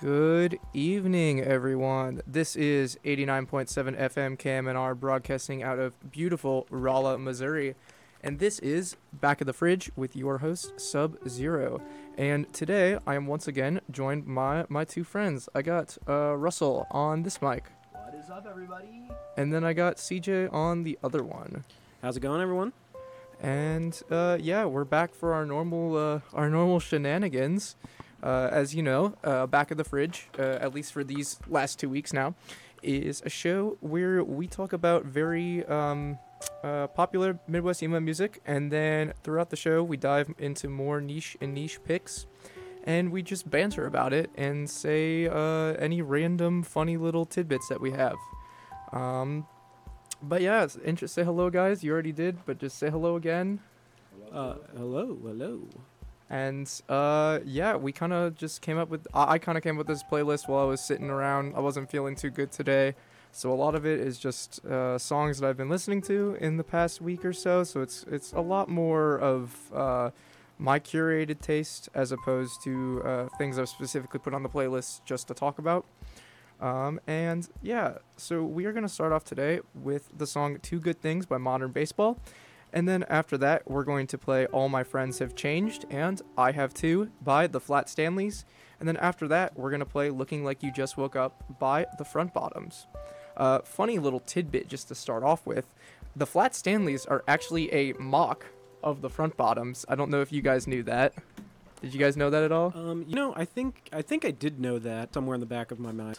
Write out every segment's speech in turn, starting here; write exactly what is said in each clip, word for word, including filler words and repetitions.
Good evening, everyone. This is eighty-nine point seven F M K M N R broadcasting out of beautiful Rolla, Missouri. And this is Back of the Fridge with your host, Sub-Zero. And today, I am once again joined by my two friends. I got uh, Russell on this mic. What is up, everybody? And then I got C J on the other one. How's it going, everyone? And uh, yeah, we're back for our normal uh, our normal shenanigans. Uh, as you know, uh, Back of the Fridge, uh, at least for these last two weeks now, is a show where we talk about very um, uh, popular Midwest emo music, and then throughout the show we dive into more niche and niche picks, and we just banter about it and say uh, any random funny little tidbits that we have. Um, but yeah, it's interest. Say hello, guys. You already did, but just say hello again. Uh, hello, hello. And uh, yeah, we kind of just came up with, I, I kind of came up with this playlist while I was sitting around. I wasn't feeling too good today. So a lot of it is just uh, songs that I've been listening to in the past week or so. So it's it's a lot more of uh, my curated taste as opposed to uh, things I've specifically put on the playlist just to talk about. Um, and yeah, so we are going to start off today with the song Two Good Things by Modern Baseball. And then after that, we're going to play All My Friends Have Changed and I Have Too by the Flat Stanleys. And then after that, we're going to play Looking Like You Just Woke Up by the Front Bottoms. Uh, funny little tidbit just to start off with. The Flat Stanleys are actually a mock of the Front Bottoms. I don't know if you guys knew that. Did you guys know that at all? Um, you know, I think I think I did know that somewhere in the back of my mind.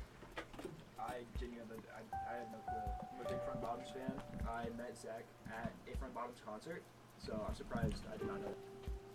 I genuinely, I, I had no clue. I'm a big Front Bottoms fan. I met Zach at a Front Bottoms concert, so I'm surprised I did not know that.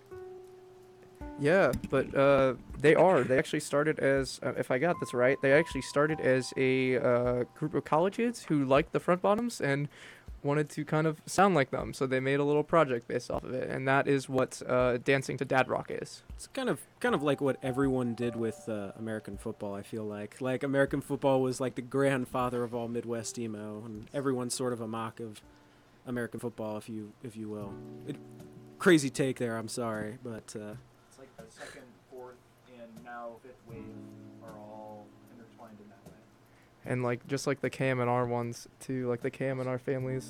Yeah, but uh, they are. They actually started as, uh, if I got this right, they actually started as a uh, group of college kids who liked the Front Bottoms and wanted to kind of sound like them. So they made a little project based off of it, and that is what uh, Dancing to Dad Rock is. It's kind of kind of like what everyone did with uh, American football. I feel like like American football was like the grandfather of all Midwest emo, and everyone's sort of a mock of American football, if you if you will. It, crazy take there. I'm sorry, but. Uh, It's like the second, fourth, and now fifth wave are all intertwined in that way. And like just like the K M N R ones too, like the K M N R families.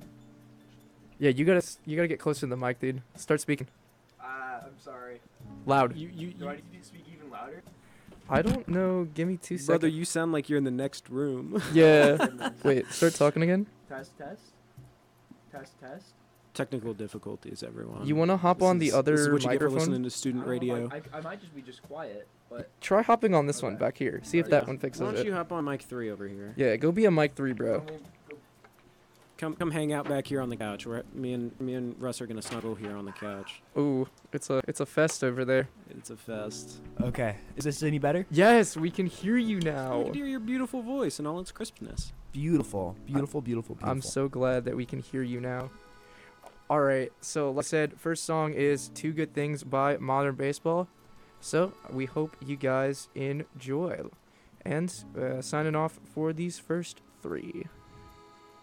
Yeah, you gotta s- you gotta get closer to the mic, dude. Start speaking Uh, I'm sorry. loud. you you, Do you I need to speak even louder? I don't know. Give me two brother, seconds. you sound like you're in the next room. Yeah. Wait. Start talking again. Test, test. Test, test. Technical difficulties, everyone. You wanna hop This on the is- other This is what you get for microphone? listening to I student don't know if radio. I, I, I might just be just quiet, but Try hopping on this one Okay. back here. See if Alright. that one fixes Why don't it. you hop on mic three over here? Yeah, go be a mic three, bro. We'll go- Come come hang out back here on the couch. We're, me and me and Russ are gonna snuggle here on the couch. Ooh, it's a it's a fest over there. It's a fest. Okay. Is this any better? Yes, we can hear you You now. can hear your beautiful voice and all its crispness. Beautiful. Beautiful, beautiful, beautiful. I'm so glad that we can hear you now. All right, so like I said, first song is Two Good Things by Modern Baseball. So we hope you guys enjoy. And uh, signing off for these first three.